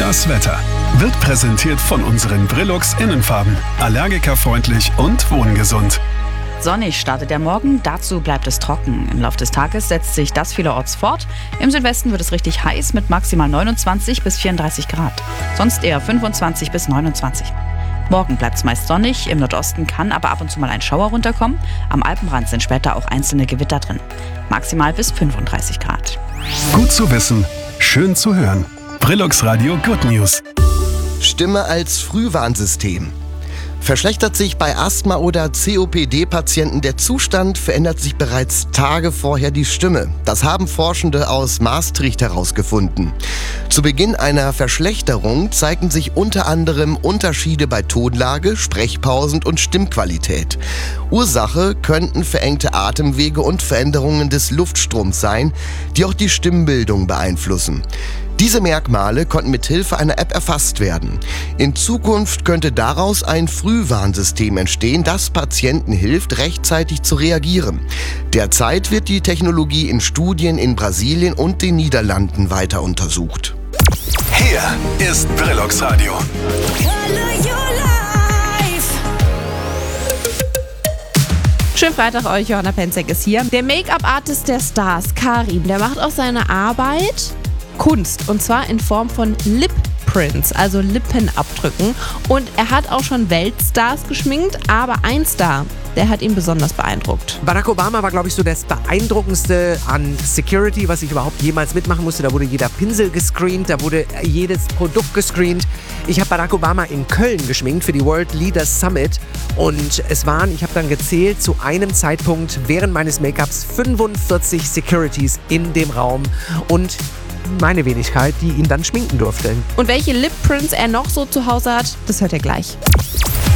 Das Wetter wird präsentiert von unseren Brillux Innenfarben. Allergikerfreundlich und wohngesund. Sonnig startet der Morgen, dazu bleibt es trocken. Im Laufe des Tages setzt sich das vielerorts fort. Im Südwesten wird es richtig heiß mit maximal 29 bis 34 Grad. Sonst eher 25 bis 29. Morgen bleibt es meist sonnig, im Nordosten kann aber ab und zu mal ein Schauer runterkommen. Am Alpenrand sind später auch einzelne Gewitter drin. Maximal bis 35 Grad. Gut zu wissen, schön zu hören. Brillux Radio Good News. Stimme als Frühwarnsystem. Verschlechtert sich bei Asthma- oder COPD-Patienten der Zustand, verändert sich bereits Tage vorher die Stimme. Das haben Forschende aus Maastricht herausgefunden. Zu Beginn einer Verschlechterung zeigen sich unter anderem Unterschiede bei Tonlage, Sprechpausen und Stimmqualität. Ursache könnten verengte Atemwege und Veränderungen des Luftstroms sein, die auch die Stimmbildung beeinflussen. Diese Merkmale konnten mit Hilfe einer App erfasst werden. In Zukunft könnte daraus ein Frühwarnsystem entstehen, das Patienten hilft, rechtzeitig zu reagieren. Derzeit wird die Technologie in Studien in Brasilien und den Niederlanden weiter untersucht. Hier ist Brillux Radio. Schönen Freitag euch, Johanna Penzek ist hier. Der Make-up-Artist der Stars, Karim, der macht auch seine Arbeit Kunst, und zwar in Form von Lip-Prints, also Lippenabdrücken. Und er hat auch schon Weltstars geschminkt, aber ein Star, der hat ihn besonders beeindruckt. Barack Obama war, glaube ich, so das Beeindruckendste an Security, was ich überhaupt jemals mitmachen musste. Da wurde jeder Pinsel gescreent, da wurde jedes Produkt gescreent. Ich habe Barack Obama in Köln geschminkt für die World Leaders Summit und es waren, ich habe dann gezählt, zu einem Zeitpunkt während meines Make-ups 45 Securities in dem Raum und meine Wenigkeit, die ihn dann schminken durfte. Und welche Lip-Prints er noch so zu Hause hat, das hört ihr gleich.